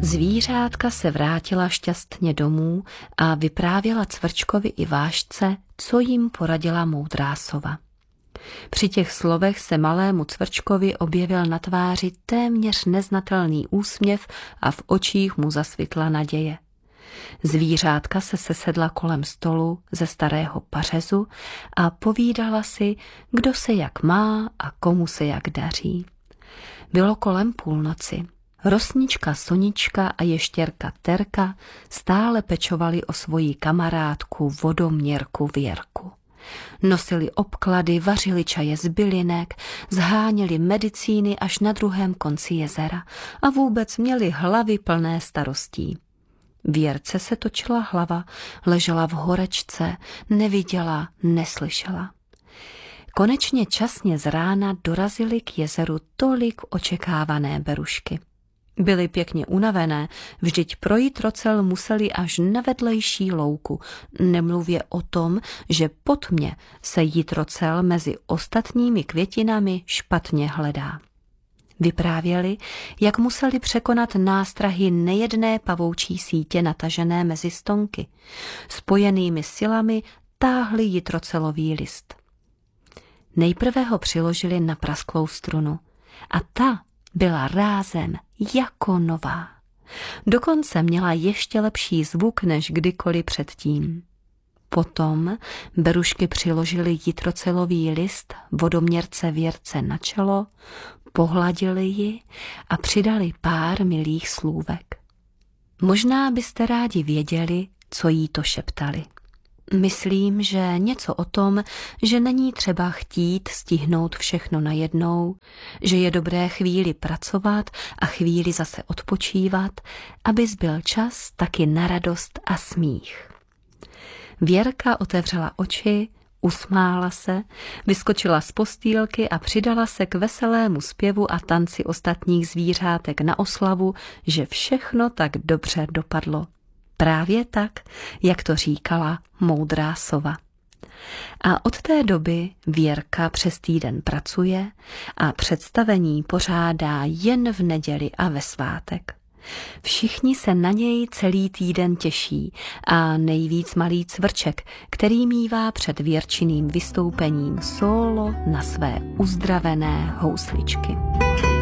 Zvířátka se vrátila šťastně domů a vyprávěla Cvrčkovi i Vážce, co jim poradila moudrá sova. Při těch slovech se malému Cvrčkovi objevil na tváři téměř neznatelný úsměv a v očích mu zasvitla naděje. Zvířátka se sesedla kolem stolu ze starého pařezu a povídala si, kdo se jak má a komu se jak daří. Bylo kolem půlnoci. Rosnička Sonička a ještěrka Terka stále pečovali o svoji kamarádku vodoměrku Věrku. Nosili obklady, vařili čaje z bylinek, zháněli medicíny až na druhém konci jezera a vůbec měli hlavy plné starostí. Věrce se točila hlava, ležela v horečce, neviděla, neslyšela. Konečně časně z rána dorazily k jezeru tolik očekávané berušky. Byly pěkně unavené, vždyť pro jitrocel museli až na vedlejší louku, nemluvě o tom, že po tmě se jitrocel mezi ostatními květinami špatně hledá. Vyprávěli, jak museli překonat nástrahy nejedné pavoučí sítě natažené mezi stonky. Spojenými silami táhli jitrocelový list. Nejprve ho přiložili na prasklou strunu a ta byla rázem jako nová. Dokonce měla ještě lepší zvuk než kdykoliv předtím. Potom berušky přiložili jitrocelový list vodoměrce Věrce na čelo, pohladili ji a přidali pár milých slůvek. Možná byste rádi věděli, co jí to šeptali. Myslím, že něco o tom, že není třeba chtít stihnout všechno najednou, že je dobré chvíli pracovat a chvíli zase odpočívat, aby zbyl čas taky na radost a smích. Věrka otevřela oči, usmála se, vyskočila z postýlky a přidala se k veselému zpěvu a tanci ostatních zvířátek na oslavu, že všechno tak dobře dopadlo. Právě tak, jak to říkala moudrá sova. A od té doby Věrka přes týden pracuje a představení pořádá jen v neděli a ve svátek. Všichni se na něj celý týden těší a nejvíc malý Cvrček, který mívá před Věrčiným vystoupením sólo na své uzdravené housličky.